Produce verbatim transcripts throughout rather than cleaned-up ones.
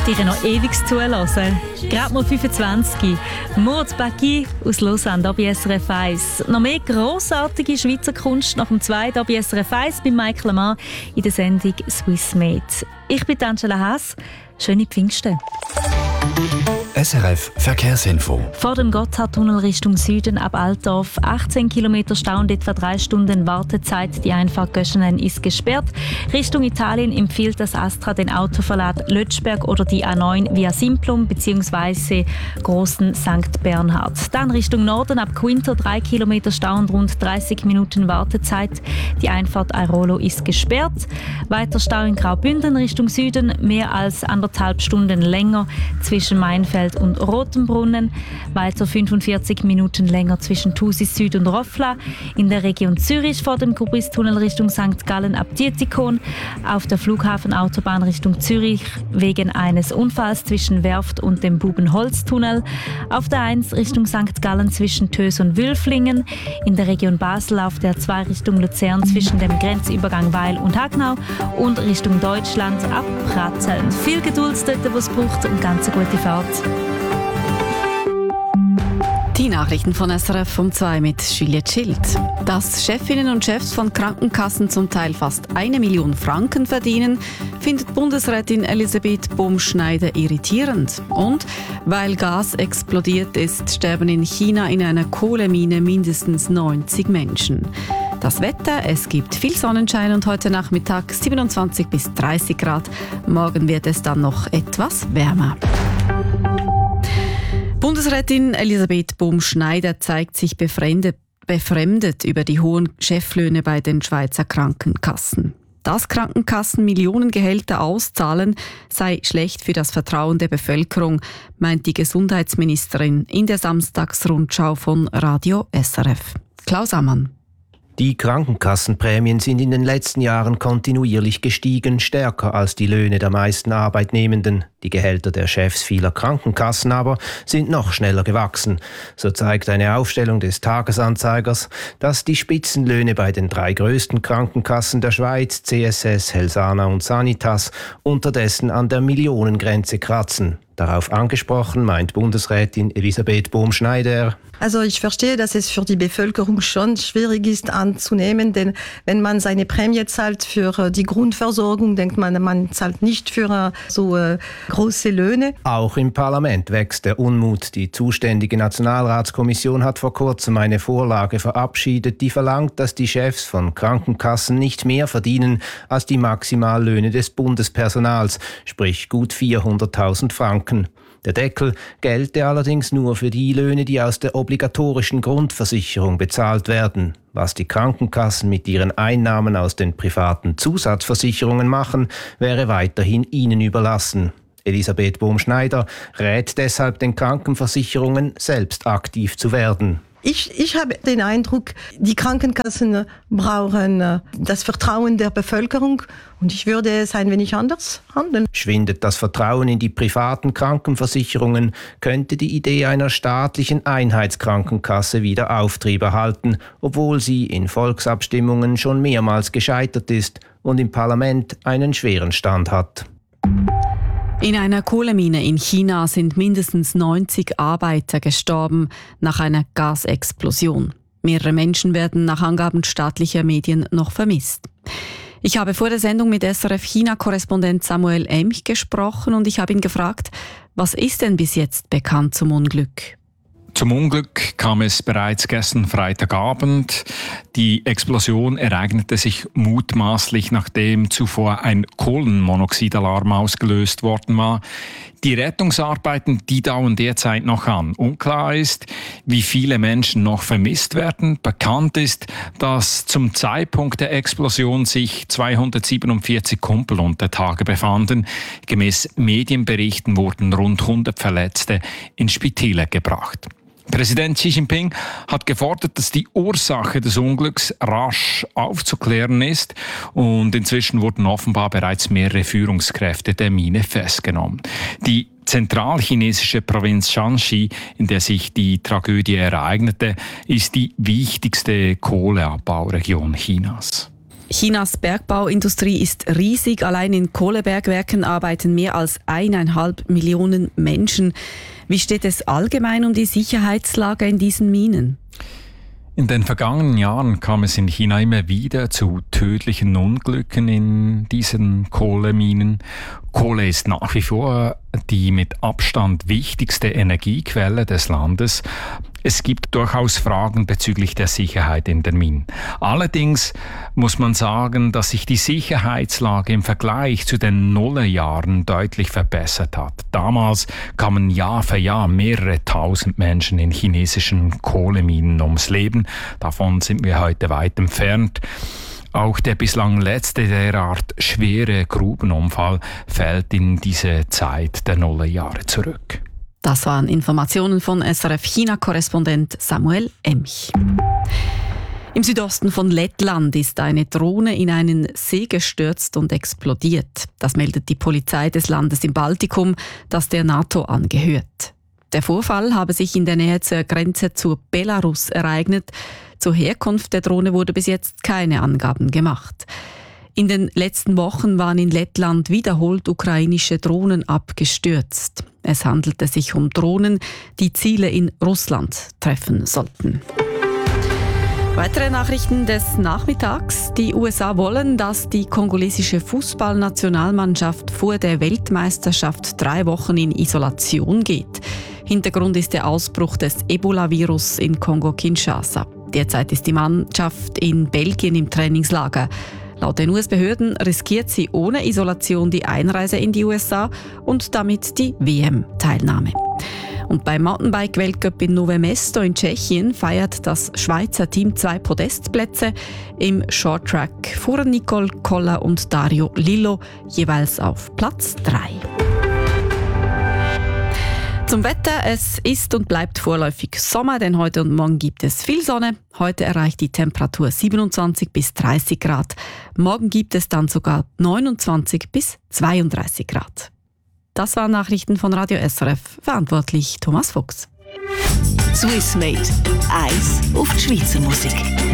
dich noch ewig zuhören. Gerade mal fünfundzwanzig. Maud Baki aus Lausanne, hier bei S R F eins. Noch mehr grossartige Schweizer Kunst nach dem zweiten hier bei S R F eins bei Michael Amar in der Sendung Swiss Made. Ich bin Angela Haas. Schöne Pfingsten. S R F Verkehrsinfo. Vor dem Gotthardtunnel Richtung Süden ab Altdorf. achtzehn Kilometer Stau und etwa drei Stunden Wartezeit. Die Einfahrt Göschenen ist gesperrt. Richtung Italien empfiehlt das Astra den Autoverlad Lötschberg oder die A neun via Simplum bzw. Großen Sankt Bernhard. Dann Richtung Norden ab Quinto drei Kilometer Stau und rund dreißig Minuten Wartezeit. Die Einfahrt Airolo ist gesperrt. Weiter Stau in Graubünden Richtung Süden. Mehr als anderthalb Stunden länger zwischen Mainfeld und Rotenbrunnen, weiter fünfundvierzig Minuten länger zwischen Thusis Süd und Roffla, in der Region Zürich vor dem Kubristunnel Richtung Sankt Gallen ab Dietikon, auf der Flughafenautobahn Richtung Zürich wegen eines Unfalls zwischen Werft und dem Bubenholztunnel, auf der eins Richtung Sankt Gallen zwischen Tös und Wülflingen, in der Region Basel auf der zwei Richtung Luzern zwischen dem Grenzübergang Weil und Hagnau und Richtung Deutschland ab Pratteln. Viel Geduld dort, wo es braucht, und ganz eine gute Fahrt. Die Nachrichten von S R F um zwei mit Juliette Schild. Dass Chefinnen und Chefs von Krankenkassen zum Teil fast eine Million Franken verdienen, findet Bundesrätin Elisabeth Bohm-Schneider irritierend. Und weil Gas explodiert ist, sterben in China in einer Kohlemine mindestens neunzig Menschen. Das Wetter, es gibt viel Sonnenschein und heute Nachmittag siebenundzwanzig bis dreißig Grad. Morgen wird es dann noch etwas wärmer. Bundesrätin Elisabeth Bohm-Schneider zeigt sich befremdet, befremdet über die hohen Cheflöhne bei den Schweizer Krankenkassen. Dass Krankenkassen Millionengehälter auszahlen, sei schlecht für das Vertrauen der Bevölkerung, meint die Gesundheitsministerin in der Samstagsrundschau von Radio S R F. Klaus Ammann. Die Krankenkassenprämien sind in den letzten Jahren kontinuierlich gestiegen, stärker als die Löhne der meisten Arbeitnehmenden. Die Gehälter der Chefs vieler Krankenkassen aber sind noch schneller gewachsen. So zeigt eine Aufstellung des Tagesanzeigers, dass die Spitzenlöhne bei den drei größten Krankenkassen der Schweiz, C S S, Helsana und Sanitas, unterdessen an der Millionengrenze kratzen. Darauf angesprochen meint Bundesrätin Elisabeth Bohm-Schneider: Also ich verstehe, dass es für die Bevölkerung schon schwierig ist anzunehmen, denn wenn man seine Prämie zahlt für die Grundversorgung, denkt man, man zahlt nicht für so äh, große Löhne. Auch im Parlament wächst der Unmut. Die zuständige Nationalratskommission hat vor kurzem eine Vorlage verabschiedet, die verlangt, dass die Chefs von Krankenkassen nicht mehr verdienen als die Maximallöhne des Bundespersonals, sprich gut vierhunderttausend Franken. Der Deckel gelte allerdings nur für die Löhne, die aus der obligatorischen Grundversicherung bezahlt werden. Was die Krankenkassen mit ihren Einnahmen aus den privaten Zusatzversicherungen machen, wäre weiterhin ihnen überlassen. Elisabeth Bohm-Schneider rät deshalb den Krankenversicherungen, selbst aktiv zu werden. Ich, ich habe den Eindruck, die Krankenkassen brauchen das Vertrauen der Bevölkerung und ich würde es ein wenig anders handeln. Schwindet das Vertrauen in die privaten Krankenversicherungen, könnte die Idee einer staatlichen Einheitskrankenkasse wieder Auftrieb erhalten, obwohl sie in Volksabstimmungen schon mehrmals gescheitert ist und im Parlament einen schweren Stand hat. In einer Kohlemine in China sind mindestens neunzig Arbeiter gestorben nach einer Gasexplosion. Mehrere Menschen werden nach Angaben staatlicher Medien noch vermisst. Ich habe vor der Sendung mit S R F-China-Korrespondent Samuel Emch gesprochen und ich habe ihn gefragt, was ist denn bis jetzt bekannt zum Unglück? Zum Unglück kam es bereits gestern Freitagabend. Die Explosion ereignete sich mutmaßlich, nachdem zuvor ein Kohlenmonoxidalarm ausgelöst worden war. Die Rettungsarbeiten, die dauern derzeit noch an. Unklar ist, wie viele Menschen noch vermisst werden. Bekannt ist, dass zum Zeitpunkt der Explosion sich zweihundertsiebenundvierzig Kumpel unter Tage befanden. Gemäß Medienberichten wurden rund hundert Verletzte in Spitäler gebracht. Präsident Xi Jinping hat gefordert, dass die Ursache des Unglücks rasch aufzuklären ist und inzwischen wurden offenbar bereits mehrere Führungskräfte der Mine festgenommen. Die zentralchinesische Provinz Shanxi, in der sich die Tragödie ereignete, ist die wichtigste Kohleabbauregion Chinas. Chinas Bergbauindustrie ist riesig. Allein in Kohlebergwerken arbeiten mehr als eineinhalb Millionen Menschen. Wie steht es allgemein um die Sicherheitslage in diesen Minen? In den vergangenen Jahren kam es in China immer wieder zu tödlichen Unglücken in diesen Kohleminen. Kohle ist nach wie vor die mit Abstand wichtigste Energiequelle des Landes. Es gibt durchaus Fragen bezüglich der Sicherheit in den Minen. Allerdings muss man sagen, dass sich die Sicherheitslage im Vergleich zu den Nullerjahren deutlich verbessert hat. Damals kamen Jahr für Jahr mehrere tausend Menschen in chinesischen Kohleminen ums Leben. Davon sind wir heute weit entfernt. Auch der bislang letzte derart schwere Grubenunfall fällt in diese Zeit der Nullerjahre zurück. Das waren Informationen von S R F-China-Korrespondent Samuel Emch. Im Südosten von Lettland ist eine Drohne in einen See gestürzt und explodiert. Das meldet die Polizei des Landes im Baltikum, das der NATO angehört. Der Vorfall habe sich in der Nähe zur Grenze zu Belarus ereignet. Zur Herkunft der Drohne wurde bis jetzt keine Angaben gemacht. In den letzten Wochen waren in Lettland wiederholt ukrainische Drohnen abgestürzt. Es handelte sich um Drohnen, die Ziele in Russland treffen sollten. Weitere Nachrichten des Nachmittags. Die U S A wollen, dass die kongolesische Fußballnationalmannschaft vor der Weltmeisterschaft drei Wochen in Isolation geht. Hintergrund ist der Ausbruch des Ebola-Virus in Kongo-Kinshasa. Derzeit ist die Mannschaft in Belgien im Trainingslager. Laut den U S-Behörden riskiert sie ohne Isolation die Einreise in die U S A und damit die W M-Teilnahme. Und beim Mountainbike-Weltcup in Nové Mesto in Tschechien feiert das Schweizer Team zwei Podestplätze. Im Shorttrack fuhren Nicole Koller und Dario Lillo jeweils auf Platz drei. Zum Wetter, es ist und bleibt vorläufig Sommer, denn heute und morgen gibt es viel Sonne. Heute erreicht die Temperatur siebenundzwanzig bis dreißig Grad. Morgen gibt es dann sogar neunundzwanzig bis zweiunddreißig Grad. Das waren Nachrichten von Radio S R F. Verantwortlich Thomas Fuchs. Swiss Made. Eins auf die Schweizer Musik.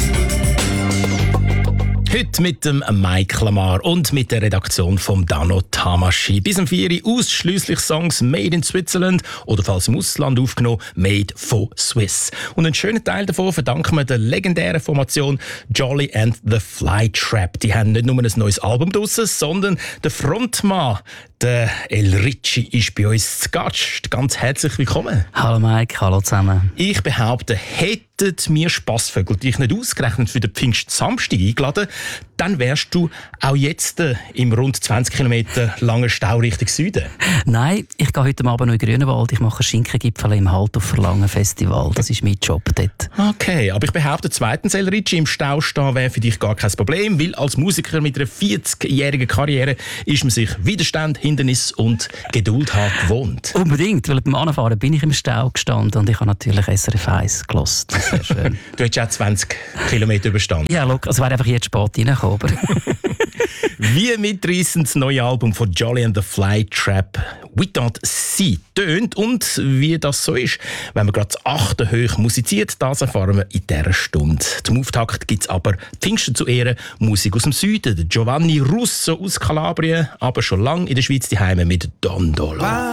Heute mit dem Mike Lamar und mit der Redaktion von Dano Tamaschi. Bis um vier Uhr ausschliesslich Songs made in Switzerland oder falls im Ausland aufgenommen, made for Swiss. Und einen schönen Teil davon verdanken wir der legendären Formation Jolly and the Flytrap. Die haben nicht nur ein neues Album draussen, sondern der Frontmann, der El Ricci, ist bei uns zu Gast. Ganz herzlich willkommen. Hallo Mike, hallo zusammen. Ich behaupte, hätten mir Spassvögel dich nicht ausgerechnet für den Pfingstsamstag eingeladen, dann wärst du auch jetzt äh, im rund zwanzig Kilometer langen Stau Richtung Süden. Nein, ich gehe heute Abend noch in Grünewald. Ich mache Schinkengipfel im Halt auf Verlangen Festival. Das ist mein Job dort. Okay, aber ich behaupte, zweitens, El Ricci, im Stau stehen wäre für dich gar kein Problem, weil als Musiker mit einer vierzigjährigen Karriere ist man sich Widerstand, Hindernis und Geduld haben gewohnt. Unbedingt, weil beim Anfahren bin ich im Stau gestanden und ich habe natürlich S R F eins gehört. Sehr schön. Du hättest auch zwanzig Kilometer überstanden. Ja, look, also wäre einfach jetzt spät reingekommen. Aber Wie mitreissend das neue Album von Jolly and the Flytrap «We Don't See» tönt und wie das so ist, wenn man gerade das achte hoch musiziert, das erfahren wir in dieser Stunde. Zum Auftakt gibt es aber Pfingsten zu Ehren Musik aus dem Süden. Der Giovanni Russo aus Kalabrien, aber schon lange in der Schweiz daheim mit Dondolo.